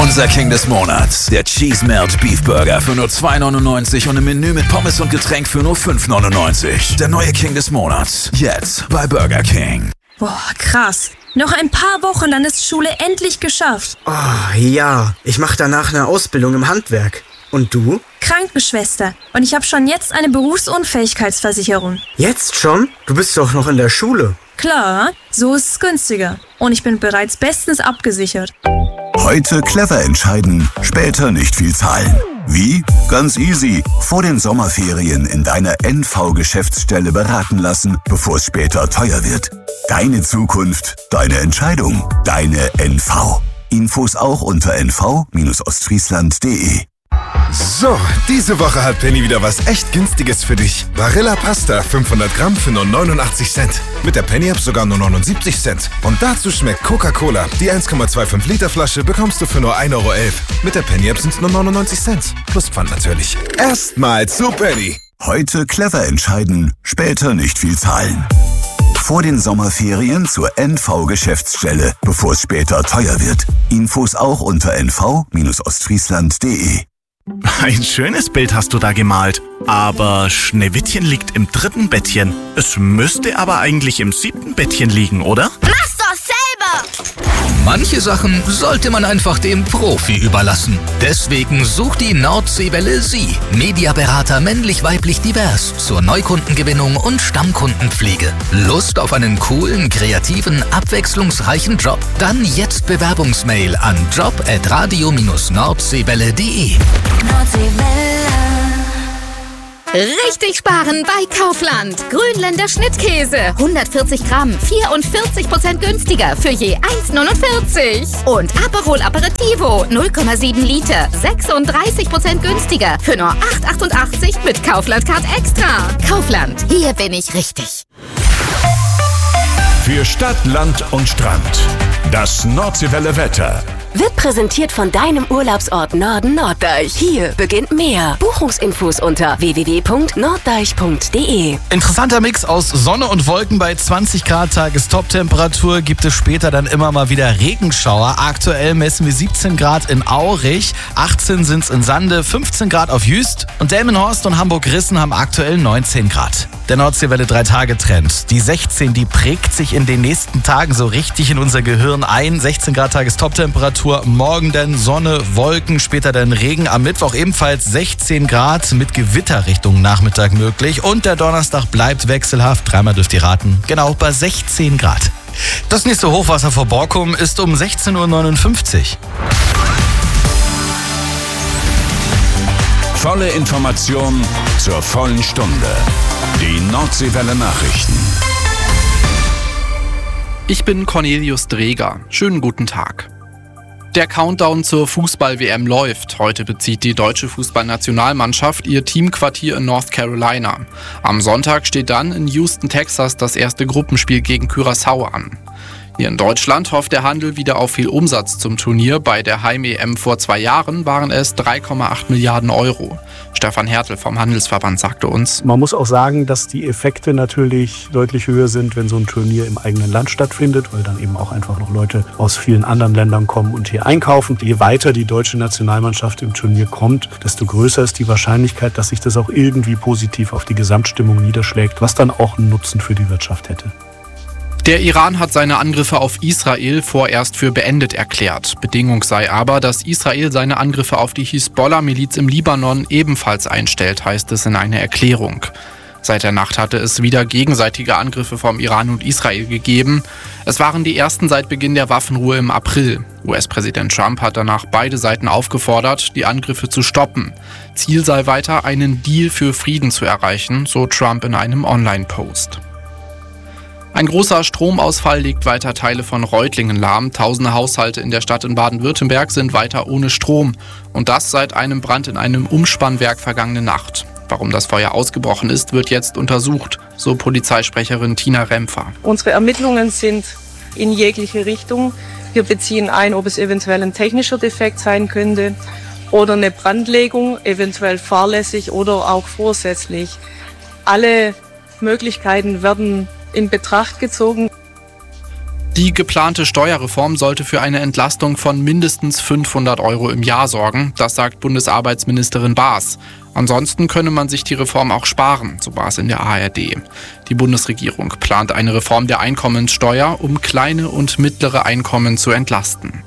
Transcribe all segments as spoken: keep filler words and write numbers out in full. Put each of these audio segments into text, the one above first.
Unser King des Monats, der Cheese Melt Beef Burger für nur zwei neunundneunzig und im Menü mit Pommes und Getränk für nur fünf neunundneunzig. Der neue King des Monats, jetzt bei Burger King. Boah, krass. Noch ein paar Wochen, dann ist Schule endlich geschafft. Oh, ja. Ich mache danach eine Ausbildung im Handwerk. Und du? Krankenschwester. Und ich habe schon jetzt eine Berufsunfähigkeitsversicherung. Jetzt schon? Du bist doch noch in der Schule. Klar, so ist es günstiger. Und ich bin bereits bestens abgesichert. Heute clever entscheiden, später nicht viel zahlen. Wie? Ganz easy. Vor den Sommerferien in deiner N V-Geschäftsstelle beraten lassen, bevor es später teuer wird. Deine Zukunft, deine Entscheidung, deine N V. Infos auch unter n v Bindestrich ostfriesland punkt de. So, diese Woche hat Penny wieder was echt Günstiges für dich. Barilla Pasta fünfhundert Gramm für nur neunundachtzig Cent. Mit der Penny-App sogar nur neunundsiebzig Cent. Und dazu schmeckt Coca-Cola. Die eins Komma fünfundzwanzig Liter Flasche bekommst du für nur ein Euro elf. Mit der Penny-App sind es nur neunundneunzig Cent. Plus Pfand natürlich. Erstmal zu Penny. Heute clever entscheiden, später nicht viel zahlen. Vor den Sommerferien zur N V-Geschäftsstelle, bevor es später teuer wird. Infos auch unter n v Bindestrich ostfriesland punkt de. Ein schönes Bild hast du da gemalt. Aber Schneewittchen liegt im dritten Bettchen. Es müsste aber eigentlich im siebten Bettchen liegen, oder? Mach's doch selber! Manche Sachen sollte man einfach dem Profi überlassen. Deswegen sucht die Nordseewelle Sie. Mediaberater männlich-weiblich divers zur Neukundengewinnung und Stammkundenpflege. Lust auf einen coolen, kreativen, abwechslungsreichen Job? Dann jetzt Bewerbungsmail an job at radio Bindestrich nordseewelle punkt de. Richtig sparen bei Kaufland. Grünländer Schnittkäse. hundertvierzig Gramm. vierundvierzig Prozent günstiger für je eins neunundvierzig. Und Aperol Aperitivo. null Komma sieben Liter. sechsunddreißig Prozent günstiger für nur acht achtundachtzig mit Kaufland Card Extra. Kaufland. Hier bin ich richtig. Für Stadt, Land und Strand. Das Nordseewelle Wetter. Wird präsentiert von deinem Urlaubsort Norden Norddeich. Hier beginnt mehr. Buchungsinfos unter w w w punkt norddeich punkt de. Interessanter Mix aus Sonne und Wolken bei zwanzig Grad Tagestop-Temperatur. Gibt es später dann immer mal wieder Regenschauer. Aktuell messen wir siebzehn Grad in Aurich, achtzehn sind es in Sande, fünfzehn Grad auf Jüst. Und Delmenhorst und Hamburg-Rissen haben aktuell neunzehn Grad. Der Nordseewelle drei Tage Trend. Die sechzehn, die prägt sich in den nächsten Tagen so richtig in unser Gehirn ein. sechzehn Grad Tagestop-Temperatur. Morgen dann Sonne, Wolken, später dann Regen. Am Mittwoch ebenfalls sechzehn Grad mit Gewitter Richtung Nachmittag möglich. Und der Donnerstag bleibt wechselhaft. Dreimal dürft ihr raten. Genau bei sechzehn Grad. Das nächste Hochwasser vor Borkum ist um sechzehn Uhr neunundfünfzig. Volle Information zur vollen Stunde. Die Nordseewelle Nachrichten. Ich bin Cornelius Dreger. Schönen guten Tag. Der Countdown zur Fußball-W M läuft. Heute bezieht die deutsche Fußballnationalmannschaft ihr Teamquartier in North Carolina. Am Sonntag steht dann in Houston, Texas, das erste Gruppenspiel gegen Curaçao an. Hier in Deutschland hofft der Handel wieder auf viel Umsatz zum Turnier. Bei der Heim-E M vor zwei Jahren waren es drei Komma acht Milliarden Euro. Stefan Hertel vom Handelsverband sagte uns: Man muss auch sagen, dass die Effekte natürlich deutlich höher sind, wenn so ein Turnier im eigenen Land stattfindet, weil dann eben auch einfach noch Leute aus vielen anderen Ländern kommen und hier einkaufen. Je weiter die deutsche Nationalmannschaft im Turnier kommt, desto größer ist die Wahrscheinlichkeit, dass sich das auch irgendwie positiv auf die Gesamtstimmung niederschlägt, was dann auch einen Nutzen für die Wirtschaft hätte. Der Iran hat seine Angriffe auf Israel vorerst für beendet erklärt. Bedingung sei aber, dass Israel seine Angriffe auf die Hisbollah-Miliz im Libanon ebenfalls einstellt, heißt es in einer Erklärung. Seit der Nacht hatte es wieder gegenseitige Angriffe vom Iran und Israel gegeben. Es waren die ersten seit Beginn der Waffenruhe im April. U S-Präsident Trump hat danach beide Seiten aufgefordert, die Angriffe zu stoppen. Ziel sei weiter, einen Deal für Frieden zu erreichen, so Trump in einem Online-Post. Ein großer Stromausfall legt weiter Teile von Reutlingen lahm. Tausende Haushalte in der Stadt in Baden-Württemberg sind weiter ohne Strom. Und das seit einem Brand in einem Umspannwerk vergangene Nacht. Warum das Feuer ausgebrochen ist, wird jetzt untersucht, so Polizeisprecherin Tina Rempfer. Unsere Ermittlungen sind in jegliche Richtung. Wir beziehen ein, ob es eventuell ein technischer Defekt sein könnte oder eine Brandlegung, eventuell fahrlässig oder auch vorsätzlich. Alle Möglichkeiten werden in Betracht gezogen. Die geplante Steuerreform sollte für eine Entlastung von mindestens fünfhundert Euro im Jahr sorgen, das sagt Bundesarbeitsministerin Baas. Ansonsten könne man sich die Reform auch sparen, so war es in der A R D. Die Bundesregierung plant eine Reform der Einkommenssteuer, um kleine und mittlere Einkommen zu entlasten.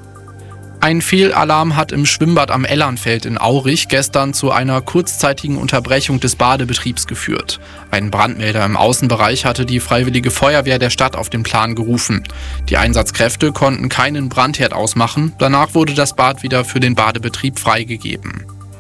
Ein Fehlalarm hat im Schwimmbad am Ellernfeld in Aurich gestern zu einer kurzzeitigen Unterbrechung des Badebetriebs geführt. Ein Brandmelder im Außenbereich hatte die Freiwillige Feuerwehr der Stadt auf den Plan gerufen. Die Einsatzkräfte konnten keinen Brandherd ausmachen, danach wurde das Bad wieder für den Badebetrieb freigegeben.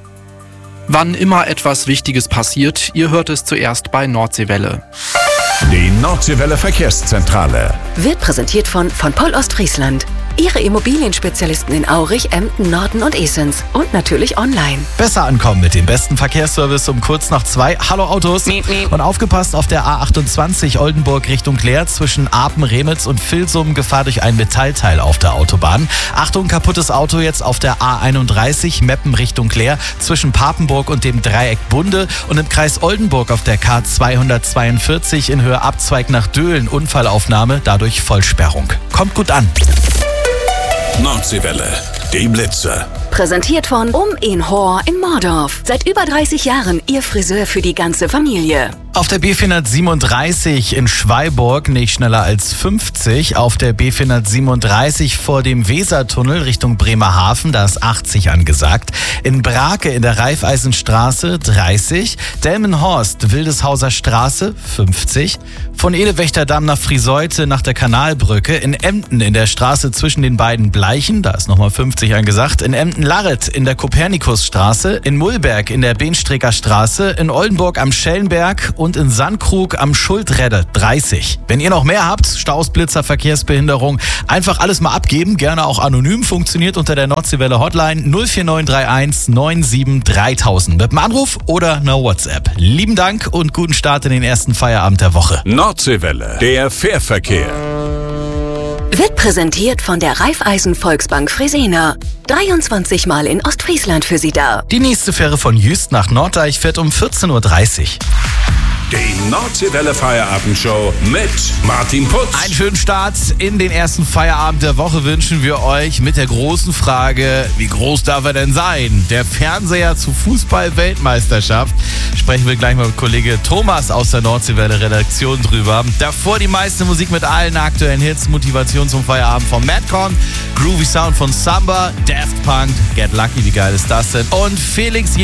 Wann immer etwas Wichtiges passiert, ihr hört es zuerst bei Nordseewelle. Die Nordseewelle Verkehrszentrale Wird präsentiert von von Poll Ostfriesland. Ihre Immobilienspezialisten in Aurich, Emden, Norden und Esens. Und natürlich online. Besser ankommen mit dem besten Verkehrsservice um kurz nach zwei. Hallo Autos. Miep, miep. Und aufgepasst auf der A achtundzwanzig Oldenburg Richtung Leer zwischen Apen, Remitz und Vilsum. Gefahr durch ein Metallteil auf der Autobahn. Achtung, kaputtes Auto jetzt auf der A einunddreißig Meppen Richtung Leer zwischen Papenburg und dem Dreieck Bunde. Und im Kreis Oldenburg auf der K zweihundertzweiundvierzig in Höhe Abzweig nach Döhlen. Unfallaufnahme, dadurch Vollsperrung. Kommt gut an. Nordseewelle, die Blitze. Präsentiert von Um in Hor in Mordorf. Seit über dreißig Jahren Ihr Friseur für die ganze Familie. Auf der B vierhundertsiebenunddreißig in Schweiburg nicht schneller als fünfzig. Auf der B vierhundertsiebenunddreißig vor dem Wesertunnel Richtung Bremerhaven, da ist achtzig angesagt. In Brake in der Raiffeisenstraße dreißig. Delmenhorst, Wildeshauser Straße fünfzig. Von Edelwächterdamm nach Frieseute nach der Kanalbrücke. In Emden in der Straße zwischen den beiden Bleichen, da ist nochmal fünfzig angesagt. In Emden-Larret in der Kopernikusstraße. In Mullberg in der Behnstrecker Straße. In Oldenburg am Schellenberg und in Sandkrug am Schuldredde dreißig. Wenn ihr noch mehr habt, Staus, Blitzer, Verkehrsbehinderung, einfach alles mal abgeben, gerne auch anonym, funktioniert unter der Nordseewelle Hotline null vier neun drei eins neun sieben dreitausend mit einem Anruf oder einer WhatsApp. Lieben Dank und guten Start in den ersten Feierabend der Woche. Nordseewelle, der Fährverkehr. Wird präsentiert von der Raiffeisen Volksbank Fresenier. dreiundzwanzig Mal in Ostfriesland für Sie da. Die nächste Fähre von Jüst nach Norddeich fährt um vierzehn Uhr dreißig. Die Nordseewelle Feierabendshow mit Martin Putz. Einen schönen Start in den ersten Feierabend der Woche wünschen wir euch mit der großen Frage, wie groß darf er denn sein? Der Fernseher zur Fußball-Weltmeisterschaft. Sprechen wir gleich mal mit Kollege Thomas aus der Nordseewelle Redaktion drüber. Davor die meiste Musik mit allen aktuellen Hits, Motivation zum Feierabend von Madcon, Groovy Sound von Samba, Daft Punk, Get Lucky, wie geil ist das denn? Und Felix